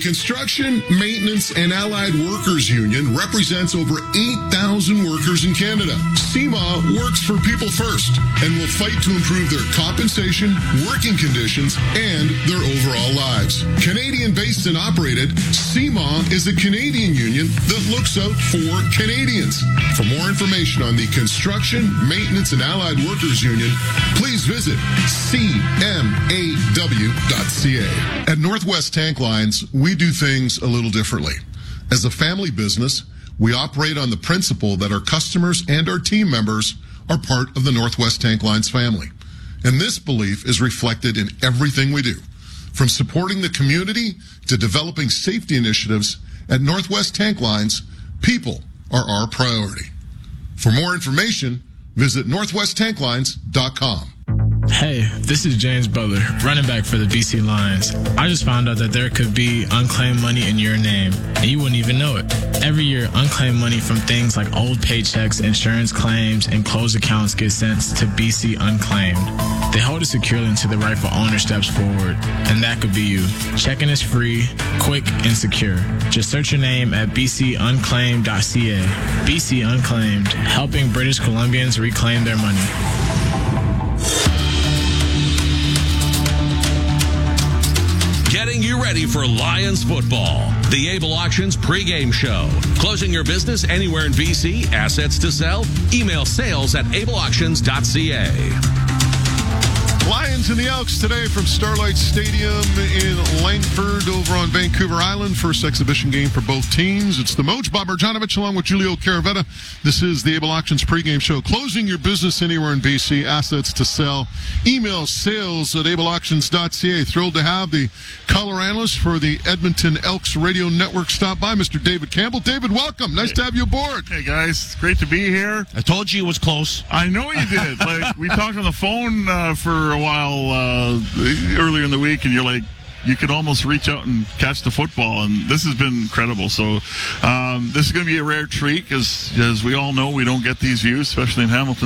Construction, Maintenance, and Allied Workers Union represents over 8,000 workers in Canada. CMA works for people first and will fight to improve their compensation, working conditions, and their overall lives. Canadian-based and operated, CMA is a Canadian union that looks out for Canadians. For more information on the Construction, Maintenance, and Allied Workers Union, please visit cmaw.ca. At Northwest Tank Lines, we do things a little differently. As a family business, we operate on the principle that our customers and our team members are part of the Northwest Tank Lines family. And this belief is reflected in everything we do. From supporting the community to developing safety initiatives, at Northwest Tank Lines, people are our priority. For more information, visit northwesttanklines.com. Hey, this is James Butler, running back for the BC Lions. I just found out that there could be unclaimed money in your name, and you wouldn't even know it. Every year, unclaimed money from things like old paychecks, insurance claims, and closed accounts gets sent to BC Unclaimed. They hold it securely until the rightful owner steps forward, and that could be you. Checking is free, quick, and secure. Just search your name at bcunclaimed.ca. BC Unclaimed, helping British Columbians reclaim their money. Getting you ready for Lions football. The Able Auctions pregame show. Closing your business anywhere in BC, assets to sell? Email sales@ableauctions.ca. Lions and the Elks today from Starlight Stadium in Langford over on Vancouver Island. First exhibition game for both teams. It's the Moj, Bob Marjanovic, along with Julio Caravetta. This is the Able Auctions pregame show. Closing your business anywhere in BC, assets to sell. Email sales@ableauctions.ca. Thrilled to have the color analyst for the Edmonton Elks Radio Network stop by, Mr. David Campbell. David, welcome. Nice to have you aboard. Hey, guys. It's great to be here. I told you it was close. I know you did. We talked on the phone for a while earlier in the week, and you're like, you could almost reach out and catch the football, and this has been incredible. So this is going to be a rare treat, because as we all know, we don't get these views, especially in Hamilton.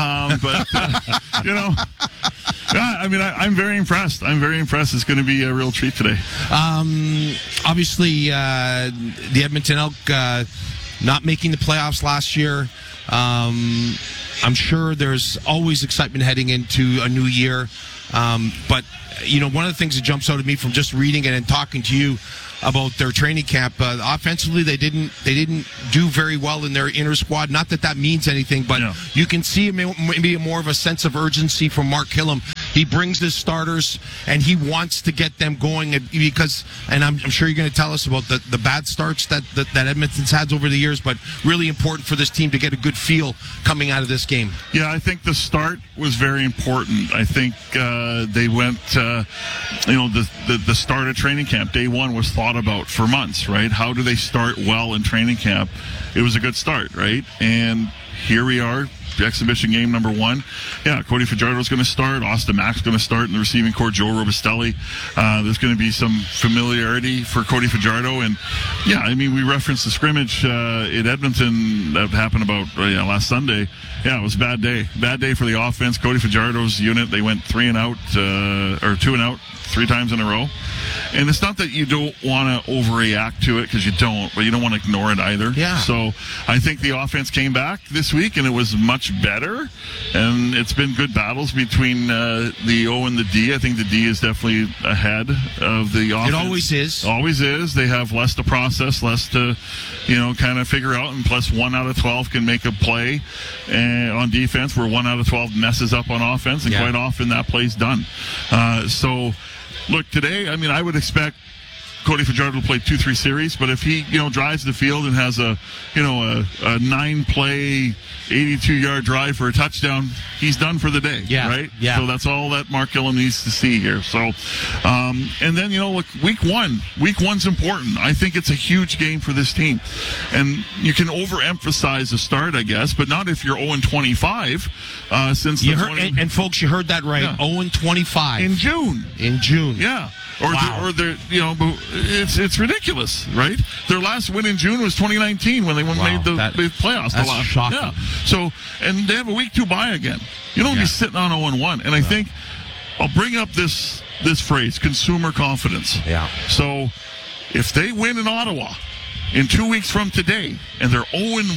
I'm very impressed. It's going to be a real treat today. Obviously, the Edmonton Elk not making the playoffs last year. I'm sure there's always excitement heading into a new year. But, one of the things that jumps out at me from just reading it and talking to you about their training camp, offensively they didn't do very well in their inner squad. Not that means anything, but you can see maybe more of a sense of urgency from Mark Killam. He brings his starters, and he wants to get them going because, and I'm sure you're going to tell us about the bad starts that Edmonton's had over the years, but really important for this team to get a good feel coming out of this game. Yeah, I think the start was very important. I think they went, the start of training camp, day one, was thought about for months, right? How do they start well in training camp? It was a good start, right? And here we are. Exhibition game number one. Yeah, Cody Fajardo's going to start. Austin Mack's going to start in the receiving corps. Joe Robustelli. There's going to be some familiarity for Cody Fajardo. And, we referenced the scrimmage in Edmonton that happened about last Sunday. Yeah, it was a bad day. Bad day for the offense. Cody Fajardo's unit, they went 2 and out 3 times in a row. And it's not that you don't want to overreact to it, because you don't, but you don't want to ignore it either. Yeah. So I think the offense came back this week, and it was much better. And it's been good battles between the O and the D. I think the D is definitely ahead of the offense. It always is. Always is. They have less to process, less to, kind of figure out. And plus, 1 out of 12 can make a play on defense, where 1 out of 12 messes up on offense, and quite often that play's done. Look, today, I would expect Cody Fajardo to play 2-3 series, but if he, drives the field and has a 9-play, 82-yard drive for a touchdown, he's done for the day, right? Yeah. So that's all that Mark Killam needs to see here. So, and then, look, week one's important. I think it's a huge game for this team. And you can overemphasize the start, I guess, but not if you're 0-25, since and folks, you heard that right. Yeah. 0-25. In June. Yeah. Wow. It's ridiculous, right? Their last win in June was 2019 when they made the playoffs. That's shocking. Yeah. So, and they have a week 2 bye again. You don't be sitting on 0-1. And I think I'll bring up this phrase, consumer confidence. Yeah. So if they win in Ottawa in 2 weeks from today, and they're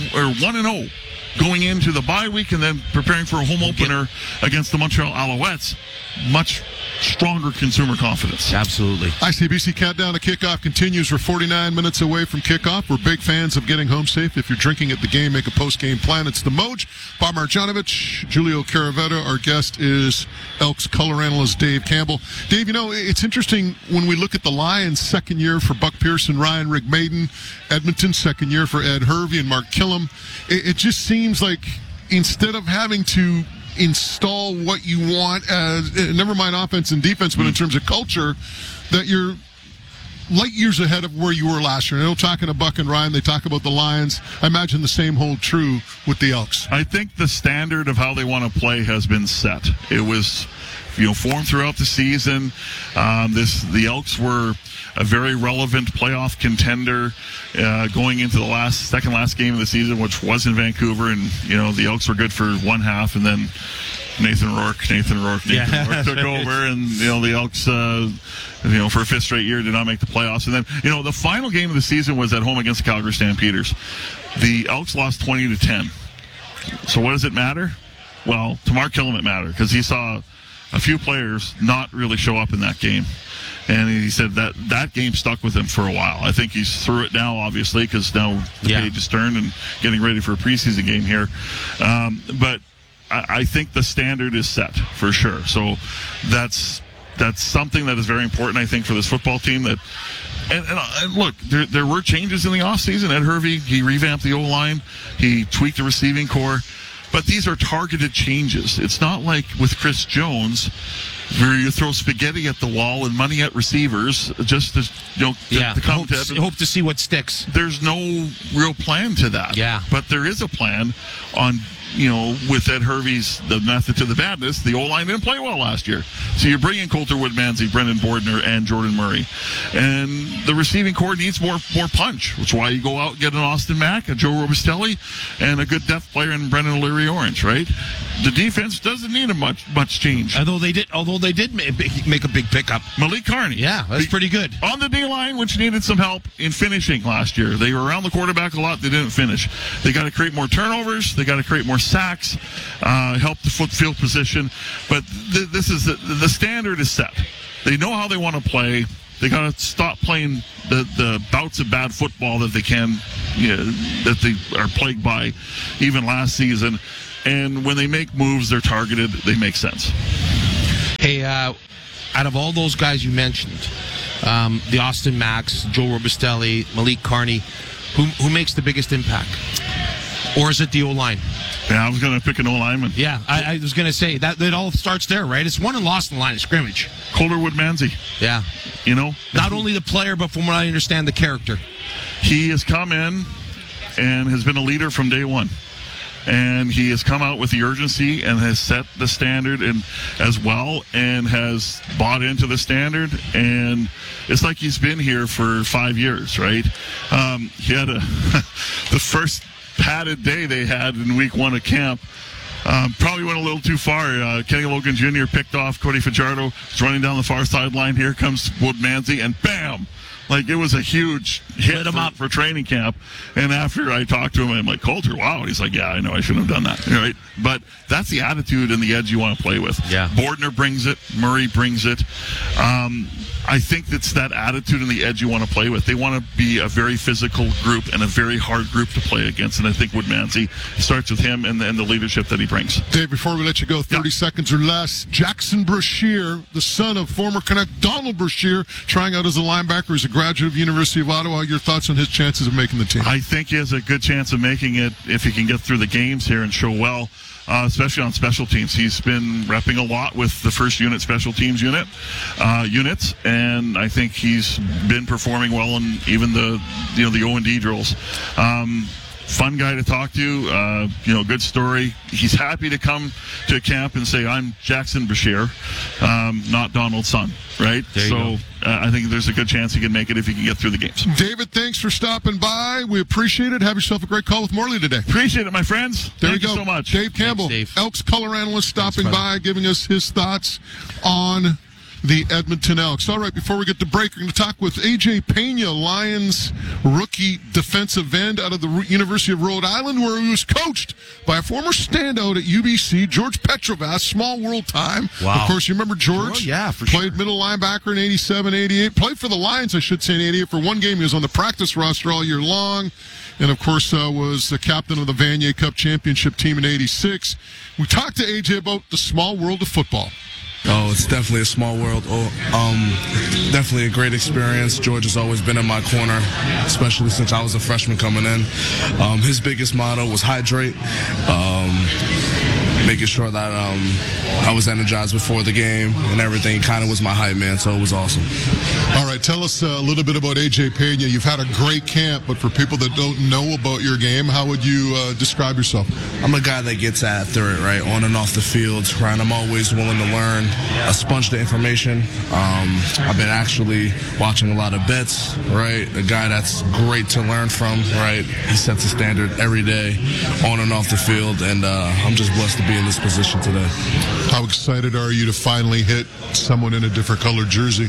1-0 going into the bye week and then preparing for a home opener against the Montreal Alouettes, much stronger consumer confidence. Absolutely. ICBC Countdown to Kickoff continues. We're 49 minutes away from kickoff. We're big fans of getting home safe. If you're drinking at the game, make a post-game plan. It's the Moj. Bob Marjanovic, Julio Caravetta. Our guest is Elks color analyst Dave Campbell. Dave, it's interesting when we look at the Lions, second year for Buck Pearson, Ryan Rigmaiden. Edmonton, second year for Ed Hervey and Mark Killam. It just seems like instead of having to install what you want as, never mind offense and defense, but in terms of culture, that you're light years ahead of where you were last year. I know talking to Buck and Ryan, they talk about the Lions. I imagine the same hold true with the Elks. I think the standard of how they want to play has been set. It was, formed throughout the season. The Elks were a very relevant playoff contender going into the second last game of the season, which was in Vancouver, and the Elks were good for one half, and then Nathan Rourke took over, and the Elks for a fifth straight year did not make the playoffs. And then the final game of the season was at home against the Calgary Stampeders. The Elks lost 20-10. So what does it matter? Well, to Mark Killam it mattered because he saw a few players not really show up in that game. And he said that game stuck with him for a while. I think he's through it now, obviously, because now the page is turned and getting ready for a preseason game here. But I think the standard is set for sure. So that's something that is very important, I think, for this football team. And look, there were changes in the offseason. Ed Hervey, he revamped the O-line. He tweaked the receiving core. But these are targeted changes. It's not like with Chris Jones, where you throw spaghetti at the wall and money at receivers just to come hope to see what sticks. There's no real plan to that. Yeah. But there is a plan on, with Ed Hervey's the method to the madness. The O-line didn't play well last year. So you're bringing Coulter Woodmansey, Brendan Bordner, and Jordan Murray. And the receiving core needs more punch, which is why you go out and get an Austin Mack, a Joe Robustelli, and a good depth player in Brendan O'Leary Orange, right? The defense doesn't need much change. Although they did make a big pickup. Malik Carney. Yeah, that's pretty good. On the D-line, which needed some help in finishing last year. They were around the quarterback a lot. They didn't finish. They got to create more turnovers. They got to create more sacks, help the field position. But this is the standard is set. They know how they want to play. They got to stop playing the bouts of bad football that they that they are plagued by even last season. And when they make moves, they're targeted. They make sense. Hey, out of all those guys you mentioned, the Austin Macks, Joe Robustelli, Malik Carney, who makes the biggest impact? Or is it the O-line? Yeah, I was going to pick an O-lineman. Yeah, I was going to say that it all starts there, right? It's won and lost in the line of scrimmage. Coulter Woodmansey. Yeah. Not only the player, but from what I understand, the character. He has come in and has been a leader from day one. And he has come out with the urgency and has set the standard as well and has bought into the standard. And it's like he's been here for 5 years, right? He had the first padded day they had in week 1 of camp. Probably went a little too far. Kenny Logan Jr. picked off Cody Fajardo. He's running down the far sideline. Here comes Woodmansey, and bam! Like, it was a huge hit for training camp. And after I talked to him, I'm like, Coulter, wow. And he's like, yeah, I know, I shouldn't have done that. Right? But that's the attitude and the edge you want to play with. Yeah. Bordner brings it. Murray brings it. I think it's that attitude and the edge you want to play with. They want to be a very physical group and a very hard group to play against. And I think Woodmansey starts with him and the leadership that he brings. Dave, before we let you go, 30 seconds or less, Jackson Brashear, the son of former Canuck Donald Brashear, trying out as a linebacker, as a graduate of University of Ottawa. Your thoughts on his chances of making the team? I think he has a good chance of making it if he can get through the games here and show well. Especially on special teams. He's been repping a lot with the first unit special teams units, and I think he's been performing well in even the O&D drills. Fun guy to talk to, good story. He's happy to come to camp and say, I'm Jackson Brashear, not Donald's son, right? So I think there's a good chance he can make it if he can get through the games. David, thanks for stopping by. We appreciate it. Have yourself a great call with Morley today. Appreciate it, my friends. Thank you so much. Dave Campbell, Thanks, Dave. Elks color analyst, stopping by, giving us his thoughts on the Edmonton Elks. All right, before we get to break, we're going to talk with A.J. Pena, Lions rookie defensive end out of the University of Rhode Island, where he was coached by a former standout at UBC, George Petrovas, small world time. Wow. Of course, you remember George? Yeah, for Played sure. middle linebacker in 87, 88. Played for the Lions, I should say, in 88. For one game, he was on the practice roster all year long. And, of course, was the captain of the Vanier Cup championship team in 86. We talked to A.J. about the small world of football. Oh, it's definitely a small world. Definitely a great experience. George has always been in my corner, especially since I was a freshman coming in. His biggest motto was hydrate, making sure that I was energized before the game and everything. He kind of was my hype man, so it was awesome. All right, tell us a little bit about A.J. Pena. You've had a great camp, but for people that don't know about your game, how would you describe yourself? I'm a guy that gets after it, right, on and off the field, right? I'm always willing to learn, a sponge to information. I've been actually watching a lot of bets, right? A guy that's great to learn from, right? He sets a standard every day, on and off the field, and I'm just blessed to be in this position today. How excited are you to finally hit someone in a different colored jersey?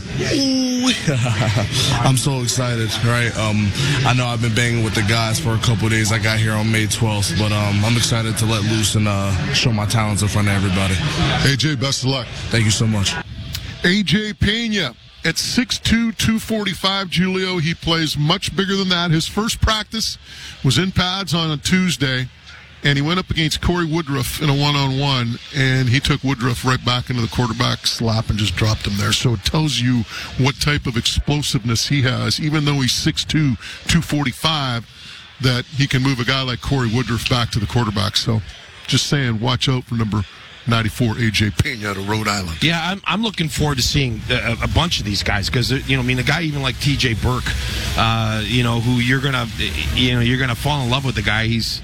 I'm so excited, right? I know I've been banging with the guys for a couple of days. I got here on May 12th, but I'm excited to let loose and show my talents in front of everybody. A.J., best of luck. Thank you so much. A.J. Pena. At 6'2", 245, Julio, he plays much bigger than that. His first practice was in pads on a Tuesday, and he went up against Corey Woodruff in a one-on-one, and he took Woodruff right back into the quarterback's lap and just dropped him there. So it tells you what type of explosiveness he has, even though he's 6'2", 245, that he can move a guy like Corey Woodruff back to the quarterback. So just saying, watch out for number 94, A.J. Pena out of Rhode Island. Yeah, I'm looking forward to seeing a bunch of these guys because a guy even like T.J. Burke, who you're gonna fall in love with the guy. He's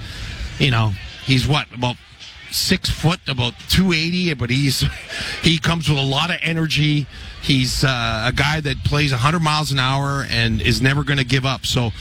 what, about 6 foot, about 280, but he comes with a lot of energy. He's a guy that plays 100 miles an hour and is never going to give up. So,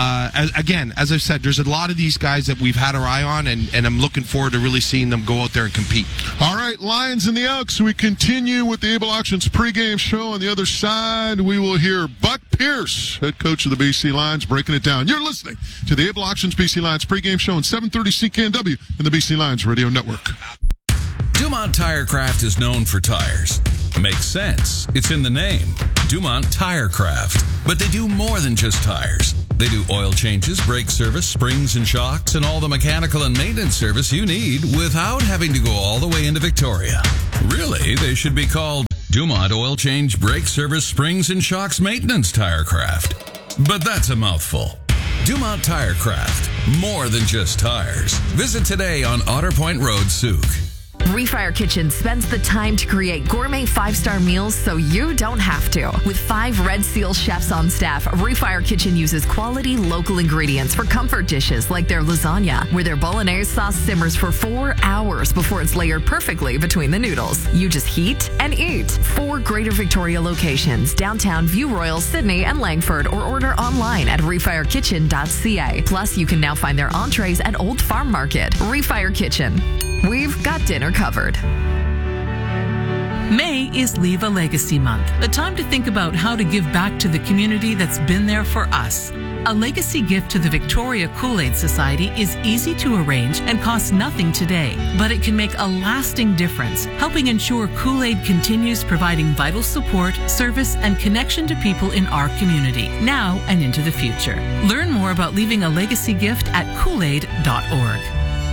as I've said, there's a lot of these guys that we've had our eye on, and I'm looking forward to really seeing them go out there and compete. All right, Lions and the Elks, we continue with the Able Auctions pregame show. On the other side, we will hear Buck Pierce, head coach of the BC Lions, breaking it down. You're listening to the Able Auctions BC Lions pregame show on 730 CKNW and the BC Lions Radio Network. Dumont Tirecraft is known for tires. Makes sense. It's in the name. Dumont Tirecraft. But they do more than just tires. They do oil changes, brake service, springs and shocks, and all the mechanical and maintenance service you need without having to go all the way into Victoria. Really, they should be called Dumont Oil Change, Brake Service, Springs and Shocks Maintenance Tirecraft. But that's a mouthful. Dumont Tirecraft. More than just tires. Visit today on Otter Point Road, Souk. Refire Kitchen spends the time to create gourmet 5-star meals so you don't have to. With 5 Red Seal chefs on staff, Refire Kitchen uses quality local ingredients for comfort dishes like their lasagna, where their bolognese sauce simmers for 4 hours before it's layered perfectly between the noodles. You just heat and eat. 4 Greater Victoria locations, downtown, View Royal, Sydney, and Langford, or order online at refirekitchen.ca. Plus, you can now find their entrees at Old Farm Market. Refire Kitchen. We've got dinner covered. May is Leave a Legacy Month, a time to think about how to give back to the community that's been there for us. A legacy gift to the Victoria Kool-Aid Society is easy to arrange and costs nothing today, but it can make a lasting difference, helping ensure Kool-Aid continues providing vital support, service, and connection to people in our community, now and into the future. Learn more about leaving a legacy gift at koolaid.org.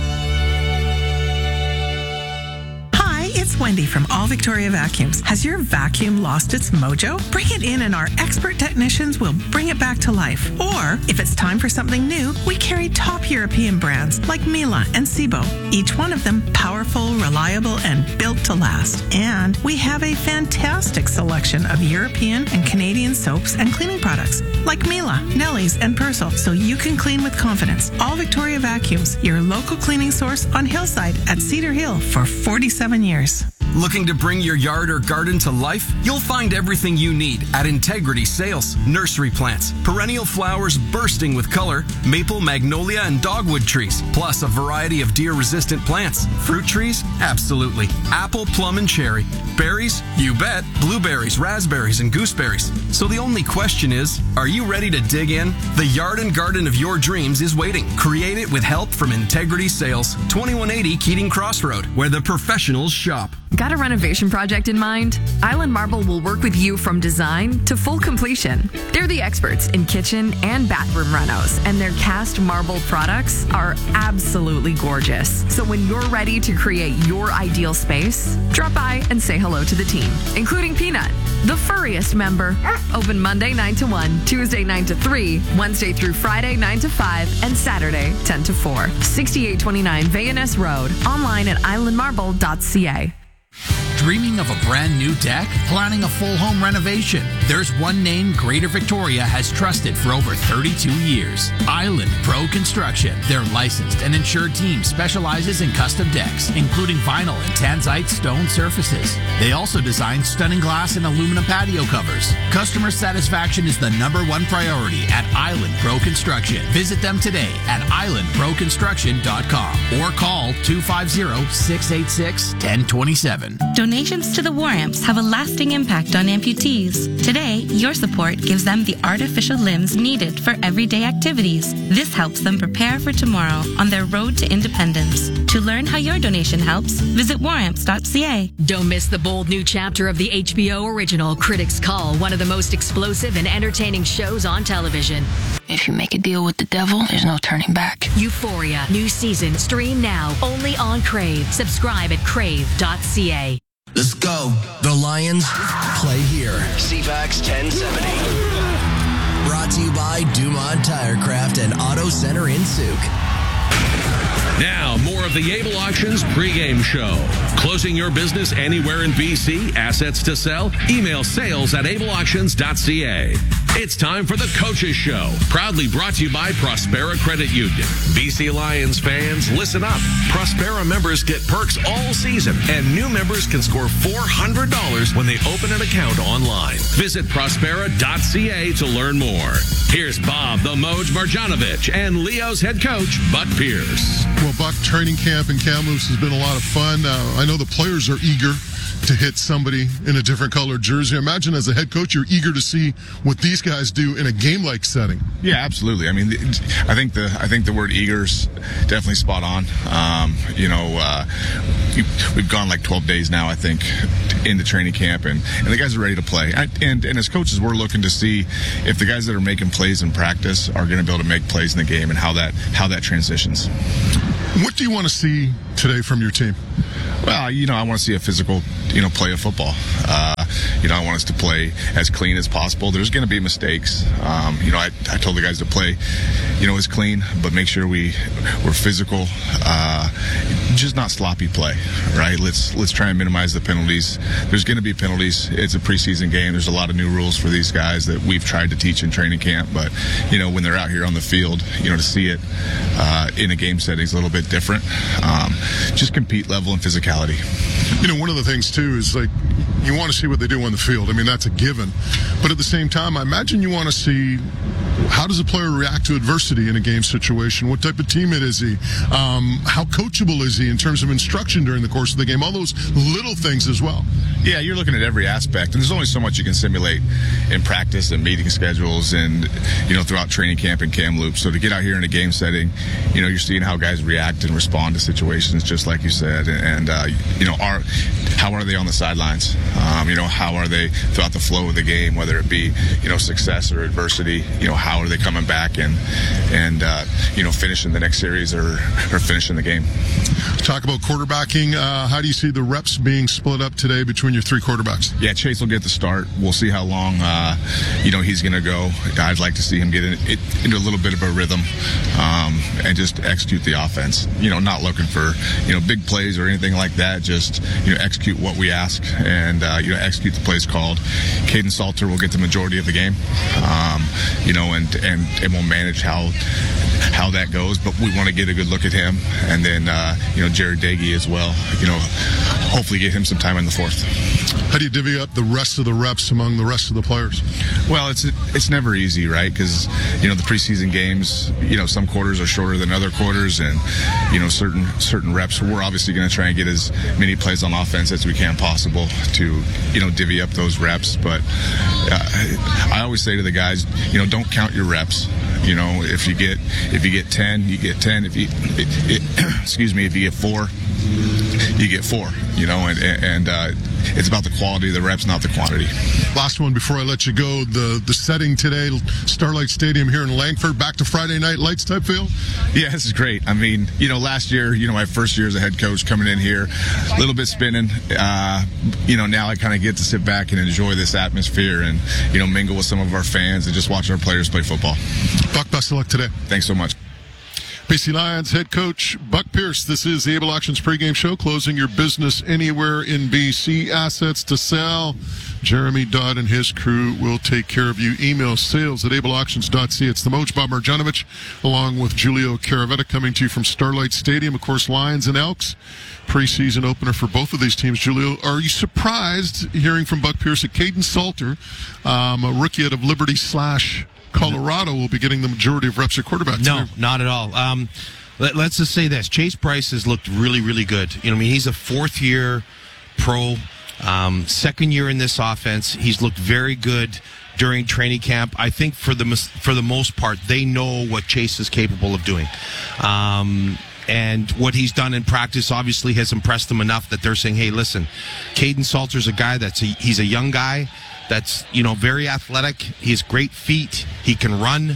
It's Wendy from All Victoria Vacuums. Has your vacuum lost its mojo? Bring it in and our expert technicians will bring it back to life. Or, if it's time for something new, we carry top European brands like Miele and Sebo. Each one of them powerful, reliable, and built to last. And we have a fantastic selection of European and Canadian soaps and cleaning products like Miele, Nelly's, and Persil, so you can clean with confidence. All Victoria Vacuums, your local cleaning source on Hillside at Cedar Hill for 47 years. Looking to bring your yard or garden to life? You'll find everything you need at Integrity Sales. Nursery plants, perennial flowers bursting with color, maple, magnolia, and dogwood trees, plus a variety of deer-resistant plants. Fruit trees? Absolutely. Apple, plum, and cherry. Berries? You bet. Blueberries, raspberries, and gooseberries. So the only question is, are you ready to dig in? The yard and garden of your dreams is waiting. Create it with help from Integrity Sales, 2180 Keating Crossroad, where the professionals shop. Got a renovation project in mind? Island Marble will work with you from design to full completion. They're the experts in kitchen and bathroom renos, and their cast marble products are absolutely gorgeous. So when you're ready to create your ideal space, drop by and say hello to the team, including Peanut, the furriest member. Open Monday 9 to 1, Tuesday 9 to 3, Wednesday through Friday 9 to 5, and Saturday 10 to 4. 6829 Vayaness Road. Online at islandmarble.ca. Dreaming of a brand new deck? Planning a full home renovation? There's one name Greater Victoria has trusted for over 32 years. Island Pro Construction. Their licensed and insured team specializes in custom decks, including vinyl and tanzite stone surfaces. They also design stunning glass and aluminum patio covers. Customer satisfaction is the #1 priority at Island Pro Construction. Visit them today at islandproconstruction.com or call 250-686-1027. Donations to the War Amps have a lasting impact on amputees. Today, your support gives them the artificial limbs needed for everyday activities. This helps them prepare for tomorrow on their road to independence. To learn how your donation helps, visit waramps.ca. Don't miss the bold new chapter of the HBO original Critics Call, one of the most explosive and entertaining shows on television. If you make a deal with the devil, there's no turning back. Euphoria, new season, stream now, only on Crave. Subscribe at crave.ca. Let's go. The Lions play here. CFAX 1070. Brought to you by Dumont Tirecraft and Auto Center in Souk. Now, more of the Able Auctions pregame show. Closing your business anywhere in BC? Assets to sell? Email sales@ableauctions.ca. It's time for the Coaches Show. Proudly brought to you by Prospera Credit Union. BC Lions fans, listen up. Prospera members get perks all season, and new members can score $400 when they open an account online. Visit Prospera.ca to learn more. Here's Bob the Moj Marjanovic and Leo's head coach, Buck Pierce. Well, Buck, training camp in Kamloops has been a lot of fun. I know the players are eager to hit somebody in a different colored jersey. Imagine as a head coach, you're eager to see what these guys do in a game-like setting. Yeah, absolutely. I mean, I think the word eager's definitely spot on. We've gone like 12 days now, I think, into training camp, and the guys are ready to play. And as coaches, we're looking to see if the guys that are making plays in practice are going to be able to make plays in the game and how that transitions. What do you want to see today from your team? Well, I want to see a physical, play of football. I want us to play as clean as possible. There's going to be mistakes. I told the guys to play, as clean, but make sure we're physical, just not sloppy play, right? Let's try and minimize the penalties. There's going to be penalties. It's a preseason game. There's a lot of new rules for these guys that we've tried to teach in training camp, but, when they're out here on the field, to see it in a game setting is a little bit different. Just compete level and physicality. One of the things, too, is like you want to see what they do on the field. I mean, that's a given. But at the same time, I imagine you want to see how does a player react to adversity in a game situation? What type of teammate is he? How coachable is he in terms of instruction during the course of the game? All those little things as well. Yeah, you're looking at every aspect, and there's only so much you can simulate in practice and meeting schedules and, throughout training camp in Kamloops. So to get out here in a game setting, you're seeing how guys react and respond to situations, just like you said, and how are they on the sidelines? How are they throughout the flow of the game, whether it be, success or adversity, how are they coming back and finishing the next series or finishing the game. Talk about quarterbacking. How do you see the reps being split up today between your three quarterbacks? Yeah, Chase will get the start. We'll see how long, he's going to go. I'd like to see him get into a little bit of a rhythm and just execute the offense. Not looking for, big plays or anything like that. Just, execute what we ask and, execute the plays called. Caden Salter will get the majority of the game, and we'll manage how how that goes, but we want to get a good look at him, and then Jared Dagey as well. Hopefully get him some time in the fourth. How do you divvy up the rest of the reps among the rest of the players? Well, it's never easy, right? Because the preseason games, some quarters are shorter than other quarters, and certain reps. We're obviously going to try and get as many plays on offense as we can possible to divvy up those reps. But I always say to the guys, don't count your reps. If you get 10, you get 10. If you get 4, you get 4. And it's about the quality of the reps, not the quantity. Last one before I let you go. The setting today, Starlight Stadium here in Langford, back to Friday night lights type feel? Yeah, this is great. I mean, last year, my first year as a head coach coming in here, a little bit spinning. Now I kind of get to sit back and enjoy this atmosphere and, mingle with some of our fans and just watch our players play football. Buck, best of luck today. Thanks so much. BC Lions head coach Buck Pierce. This is the Able Auctions pregame show, closing your business anywhere in BC. Assets to sell. Jeremy Dodd and his crew will take care of you. Email sales@ableauctions.ca. It's the Moj Bob Marjanovic along with Julio Caravetta coming to you from Starlight Stadium. Of course, Lions and Elks. Preseason opener for both of these teams. Julio, are you surprised hearing from Buck Pierce that Caden Salter, a rookie out of Liberty / Colorado, will be getting the majority of reps at quarterback? No, not at all. Let's just say this. Chase Bryce has looked really, really good. He's a fourth-year pro, second year in this offense. He's looked very good during training camp. I think for the most part, they know what Chase is capable of doing. And what he's done in practice obviously has impressed them enough that they're saying, hey, listen, Caden Salter's a guy he's a young guy that's, very athletic. He has great feet. He can run.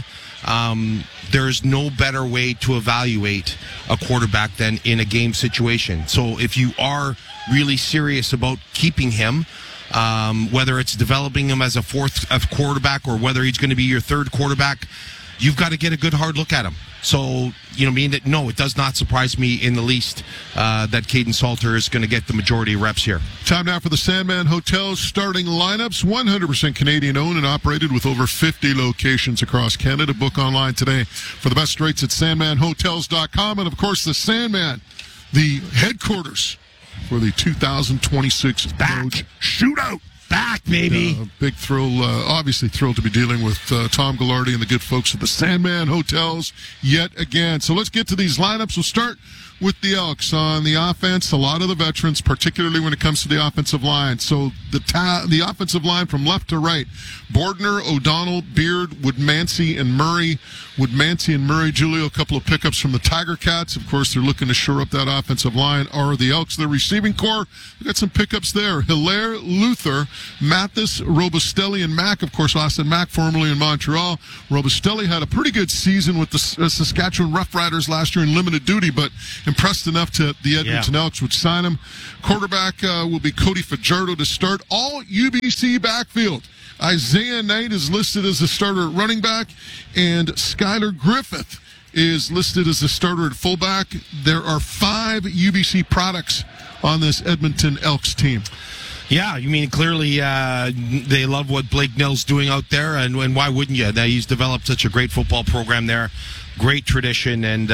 There's no better way to evaluate a quarterback than in a game situation. So if you are really serious about keeping him, whether it's developing him as a fourth quarterback or whether he's going to be your third quarterback, you've got to get a good hard look at him. So, no, it does not surprise me in the least that Caden Salter is going to get the majority of reps here. Time now for the Sandman Hotels starting lineups. 100% Canadian owned and operated with over 50 locations across Canada. Book online today for the best rates at sandmanhotels.com. And, of course, the Sandman, the headquarters for the 2026 Moj Shootout. Back, baby. Big thrill, obviously thrilled to be dealing with Tom Gallardi and the good folks at the Sandman Hotels yet again. So let's get to these lineups. We'll start with the Elks on the offense. A lot of the veterans, particularly when it comes to the offensive line. So the offensive line from left to right, Bordner, O'Donnell, Beard, Woodmansey, and Murray. Woodmansey and Murray, Julio, a couple of pickups from the Tiger Cats. Of course, they're looking to shore up that offensive line. Are the Elks. Their receiving core, we got some pickups there. Hilaire, Luther, Mathis, Robustelli, and Mack. Of course, Austin Mack, formerly in Montreal. Robustelli had a pretty good season with the Saskatchewan Roughriders last year in limited duty, but impressed enough to the Edmonton Elks would sign him. Quarterback will be Cody Fajardo to start. All UBC backfield. Isaiah Knight is listed as a starter at running back, and Skylar Griffith is listed as a starter at fullback. There are 5 UBC products on this Edmonton Elks team. Yeah, clearly they love what Blake Nell's doing out there, and why wouldn't you? He's developed such a great football program there, great tradition, and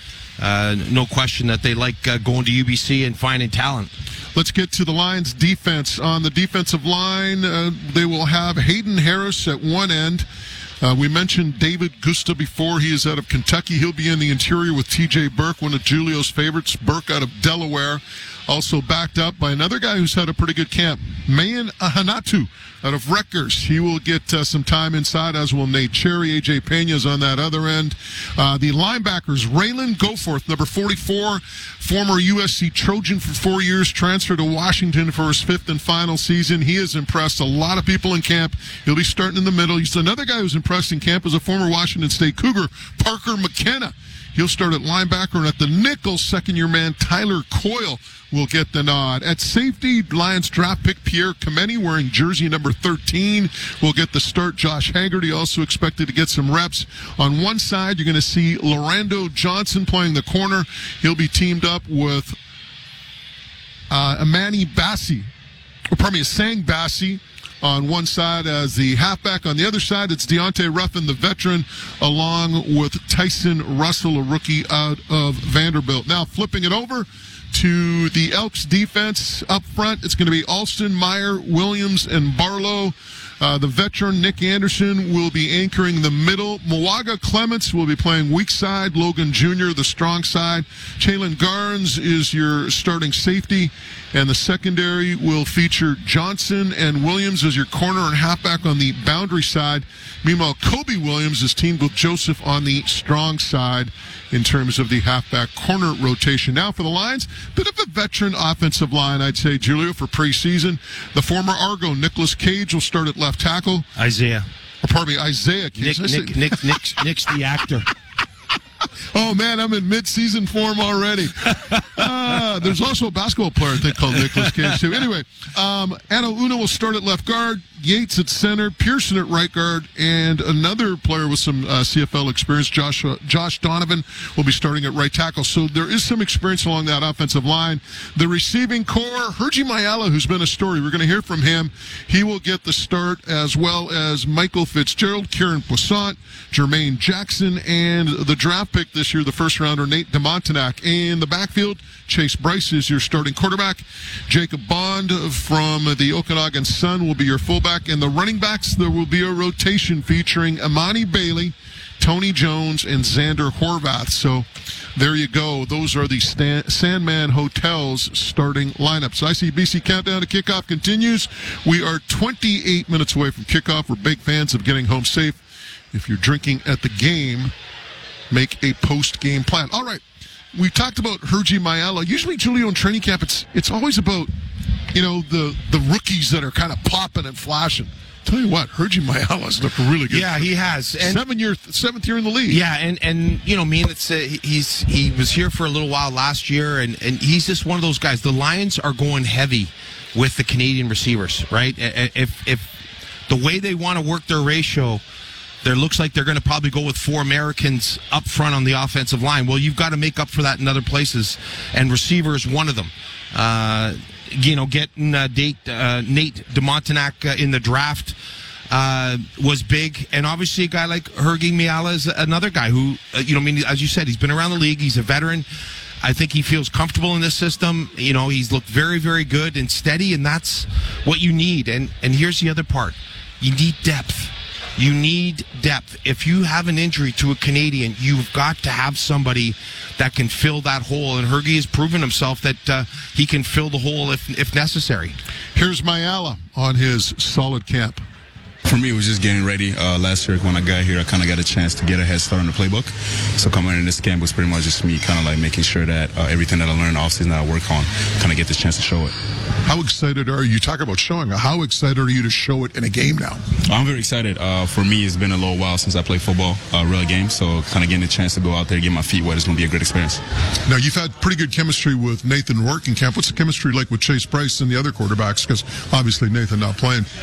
no question that they like going to UBC and finding talent. Let's get to the Lions' defense. On the defensive line, they will have Hayden Harris at one end. We mentioned David Gusta before. He is out of Kentucky. He'll be in the interior with T.J. Burke, one of Julio's favorites. Burke out of Delaware. Also backed up by another guy who's had a pretty good camp, Mayan Ahanatu out of Rutgers. He will get some time inside, as will Nate Cherry. A.J. Pena's on that other end. The linebackers, Raylan Goforth, number 44, former USC Trojan for 4 years, transferred to Washington for his 5th and final season. He has impressed a lot of people in camp. He'll be starting in the middle. He's another guy who's impressed in camp as a former Washington State Cougar, Parker McKenna. He'll start at linebacker, and at the nickel, second-year man Tyler Coyle will get the nod. At safety, Lions draft pick Pierre Kameni, wearing jersey number 13, will get the start. Josh Haggerty also expected to get some reps. On one side, you're going to see Lorando Johnson playing the corner. He'll be teamed up with Asang Bassi, on one side as the halfback. On the other side, it's Deontay Ruffin, the veteran, along with Tyson Russell, a rookie out of Vanderbilt. Now, flipping it over to the Elks defense up front, it's going to be Alston, Meyer, Williams, and Barlow. The veteran Nick Anderson will be anchoring the middle. Moaga Clements will be playing weak side. Logan Jr., the strong side. Jalen Garnes is your starting safety. And the secondary will feature Johnson and Williams as your corner and halfback on the boundary side. Meanwhile, Kobe Williams is teamed with Joseph on the strong side in terms of the halfback corner rotation. Now for the Lions, bit of a veteran offensive line, I'd say, Julio, for preseason. The former Argo, Nicholas Cage, will start at left tackle. Isaiah Cage. Nick's the actor. Oh, man, I'm in mid-season form already. There's also a basketball player, I think, called Nicholas Cage, too. Anyway, Anna Una will start at left guard, Yates at center, Pearson at right guard, and another player with some CFL experience, Josh Donovan, will be starting at right tackle. So there is some experience along that offensive line. The receiving core, Hergy Mayala, who's been a story. We're going to hear from him. He will get the start, as well as Michael Fitzgerald, Kieran Poissant, Jermaine Jackson, and the draft pick this year, the first rounder, Nate DeMontenac. In the backfield, Chase Bryce is your starting quarterback. Jacob Bond from the Okanagan Sun will be your fullback. And the running backs, there will be a rotation featuring Amani Bailey, Tony Jones, and Xander Horvath. So there you go. Those are the Sandman Hotels starting lineups. ICBC Countdown to Kickoff continues. We are 28 minutes away from kickoff. We're big fans of getting home safe. If you're drinking at the game, make a post-game plan. All right. We talked about Hergy Mayala. Usually, Julio, in training camp, it's always about, the rookies that are kind of popping and flashing. Tell you what, Hergy Mayala's looked really good. Yeah, he has. And 7th year in the league. Yeah, and he was here for a little while last year, and he's just one of those guys. The Lions are going heavy with the Canadian receivers, right? If the way they want to work their ratio, there looks like they're going to probably go with 4 Americans up front on the offensive line. Well, you've got to make up for that in other places, and receiver is one of them. Getting Nate DeMontenac in the draft was big, and obviously a guy like Hergy Mayala is another guy who, as you said, he's been around the league. He's a veteran. I think he feels comfortable in this system. He's looked very, very good and steady, and that's what you need. And here's the other part. You need depth. You need depth. If you have an injury to a Canadian, you've got to have somebody that can fill that hole. And Hergy has proven himself that he can fill the hole if necessary. Here's Mayala on his solid camp. For me, it was just getting ready. Last year, when I got here, I kind of got a chance to get a head start on the playbook. So coming in this camp was pretty much just me kind of like making sure that everything that I learned offseason that I work on, kind of get this chance to show it. How excited are you? Talk about showing. How excited are you to show it in a game now? I'm very excited. For me, it's been a little while since I played football, real game. So kind of getting a chance to go out there, get my feet wet is going to be a great experience. Now, you've had pretty good chemistry with Nathan Rourke in camp. What's the chemistry like with Chase Bryce and the other quarterbacks? Because obviously Nathan not playing.